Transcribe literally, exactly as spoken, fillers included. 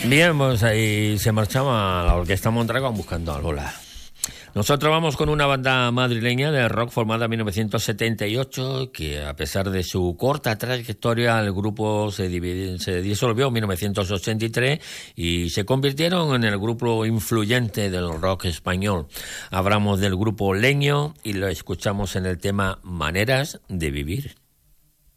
Bien, pues ahí se marchaba la Orquesta Mondragón buscando a Lola. Nosotros vamos con una banda madrileña de rock formada en mil novecientos setenta y ocho, que a pesar de su corta trayectoria, el grupo se, divide, se disolvió en mil novecientos ochenta y tres y se convirtieron en el grupo influyente del rock español. Hablamos del grupo Leño y lo escuchamos en el tema Maneras de Vivir.